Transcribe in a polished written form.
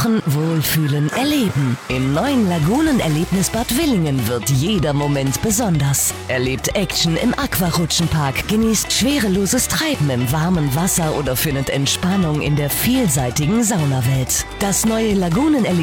Tauchen, Wohlfühlen, Erleben. Im neuen Lagunenerlebnisbad Willingen wird jeder Moment besonders. Erlebt Action im Aquarutschenpark, genießt schwereloses Treiben im warmen Wasser oder findet Entspannung in der vielseitigen Saunawelt. Das neue Lagunenerlebnisbad